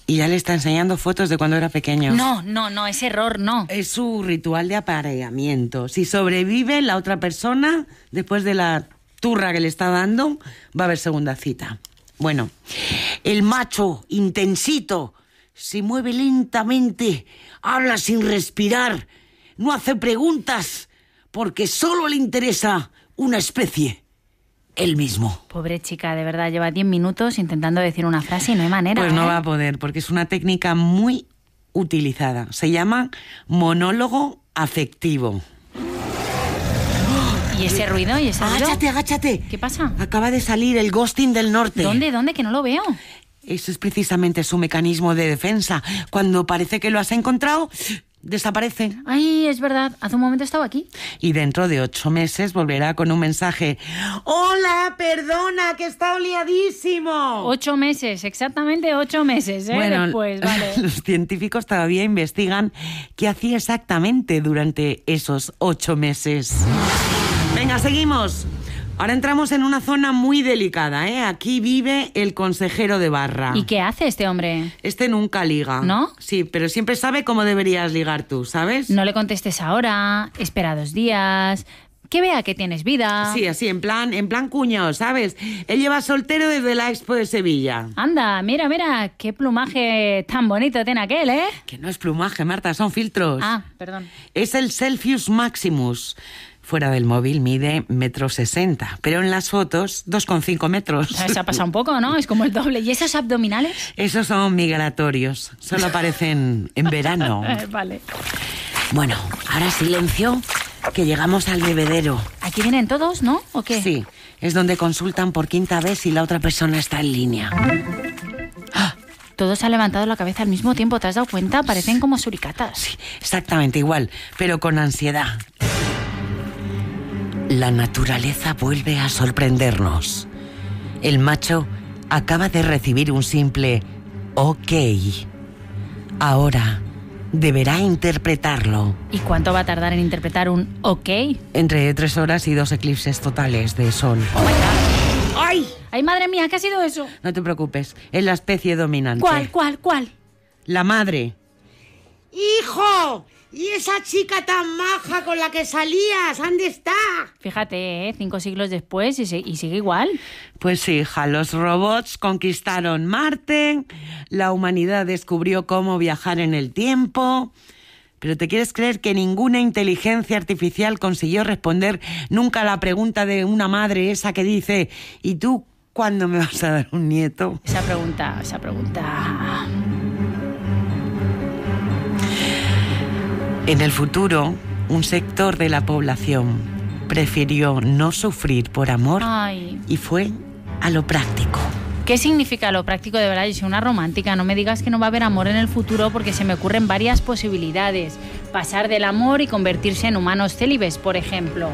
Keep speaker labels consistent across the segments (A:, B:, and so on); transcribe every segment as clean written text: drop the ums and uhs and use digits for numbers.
A: Y ya le está enseñando fotos de cuando era pequeño.
B: No, ese error no.
A: Es su ritual de apareamiento. Si sobrevive la otra persona, después de la turra que le está dando, va a haber segunda cita. Bueno, el macho intensito se mueve lentamente, habla sin respirar, no hace preguntas, porque solo le interesa una especie. Él mismo.
B: Pobre chica, de verdad, lleva 10 minutos intentando decir una frase y no hay manera.
A: Pues no va a poder, porque es una técnica muy utilizada. Se llama monólogo afectivo.
B: ¿Y ese ruido? ¿Y ese ruido?
A: Agáchate.
B: ¿Qué pasa?
A: Acaba de salir el ghosting del norte.
B: ¿Dónde? Que no lo veo.
A: Eso es precisamente su mecanismo de defensa. Cuando parece que lo has encontrado, desaparece.
B: Ay, es verdad, hace un momento estaba aquí.
A: Y dentro de 8 meses volverá con un mensaje. ¡Hola, perdona, que he estado liadísimo!
B: 8 meses, exactamente 8 meses,
A: Bueno,
B: después, vale.
A: Los científicos todavía investigan qué hacía exactamente durante esos 8 meses. Venga, seguimos. Ahora entramos en una zona muy delicada, ¿eh? Aquí vive el consejero de barra.
B: ¿Y qué hace este hombre?
A: Este nunca liga.
B: ¿No?
A: Sí, pero siempre sabe cómo deberías ligar tú, ¿sabes?
B: No le contestes ahora, espera 2 días, que vea que tienes vida.
A: Sí, así, en plan cuñado, ¿sabes? Él lleva soltero desde la Expo de Sevilla.
B: Anda, mira, qué plumaje tan bonito tiene aquel, ¿eh?
A: Que no es plumaje, Marta, son filtros.
B: Ah, perdón.
A: Es el Celsius Maximus. Fuera del móvil mide 1,60 m, pero en las fotos 2,5 metros.
B: Se ha pasado un poco, ¿no? Es como el doble. ¿Y esos abdominales?
A: Esos son migratorios, solo aparecen en verano.
B: Vale.
A: Bueno, ahora silencio, que llegamos al bebedero.
B: Aquí vienen todos, ¿no? ¿O qué?
A: Sí, es donde consultan por 5ª vez si la otra persona está en línea.
B: Todos han levantado la cabeza al mismo tiempo, ¿te has dado cuenta? Parecen como suricatas.
A: Sí, exactamente igual, pero con ansiedad. La naturaleza vuelve a sorprendernos. El macho acaba de recibir un simple OK. Ahora deberá interpretarlo.
B: ¿Y cuánto va a tardar en interpretar un OK?
A: Entre 3 horas y 2 eclipses totales de sol.
B: ¡Oh, my God!
A: ¡Ay!
B: ¡Ay, madre mía! ¿Qué ha sido eso?
A: No te preocupes, es la especie dominante.
B: ¿Cuál?
A: La madre. ¡Hijo! ¿Y esa chica tan maja con la que salías? ¿Dónde está?
B: Fíjate, 5 siglos después y sigue igual.
A: Pues sí, hija, los robots conquistaron Marte, la humanidad descubrió cómo viajar en el tiempo, pero ¿te quieres creer que ninguna inteligencia artificial consiguió responder nunca a la pregunta de una madre esa que dice ¿y tú cuándo me vas a dar un nieto?
B: Esa pregunta.
A: En el futuro, un sector de la población prefirió no sufrir por amor y fue a lo práctico.
B: ¿Qué significa lo práctico de verdad? Yo soy una romántica, no me digas que no va a haber amor en el futuro porque se me ocurren varias posibilidades. Pasar del amor y convertirse en humanos célibes, por ejemplo.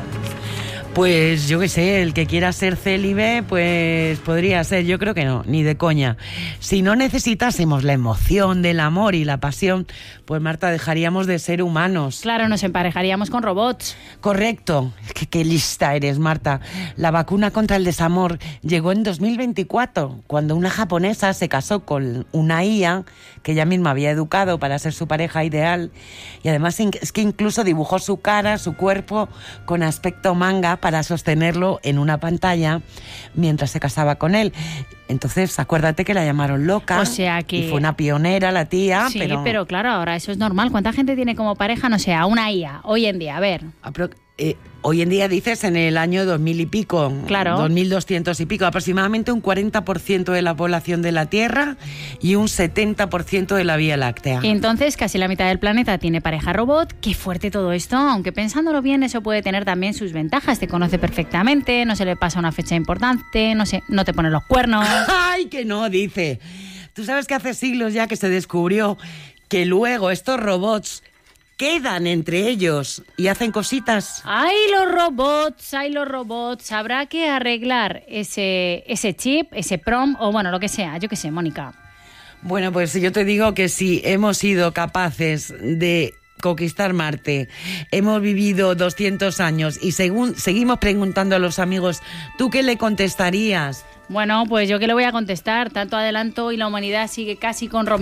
A: Pues yo qué sé, el que quiera ser célibe, pues podría ser, yo creo que no, ni de coña. Si no necesitásemos la emoción del amor y la pasión, pues Marta, dejaríamos de ser humanos.
B: Claro, nos emparejaríamos con robots.
A: Correcto. Qué lista eres, Marta. La vacuna contra el desamor llegó en 2024, cuando una japonesa se casó con una IA que ella misma había educado para ser su pareja ideal. Y además es que incluso dibujó su cara, su cuerpo, con aspecto manga para sostenerlo en una pantalla mientras se casaba con él. Entonces, acuérdate que la llamaron loca.
B: O sea que...
A: Y fue una pionera la tía.
B: Sí, pero claro, ahora eso es normal. ¿Cuánta gente tiene como pareja, no sé, a una IA hoy en día? A ver.
A: Hoy en día dices en el año 2000 y pico,
B: claro.
A: 2200 y pico, aproximadamente un 40% de la población de la Tierra y un 70% de la Vía Láctea.
B: Entonces casi la mitad del planeta tiene pareja robot. Qué fuerte todo esto, aunque pensándolo bien eso puede tener también sus ventajas. Te conoce perfectamente, no se le pasa una fecha importante, no sé, no te pone los cuernos.
A: ¡Ay, que no! Dice. Tú sabes que hace siglos ya que se descubrió que luego estos robots quedan entre ellos y hacen cositas.
B: ¡Ay, los robots! Habrá que arreglar ese chip, ese PROM o bueno, lo que sea. Yo qué sé, Mónica.
A: Bueno, pues yo te digo que si hemos sido capaces de conquistar Marte, hemos vivido 200 años y seguimos preguntando a los amigos, ¿tú qué le contestarías?
B: Bueno, pues yo qué le voy a contestar. Tanto adelanto y la humanidad sigue casi con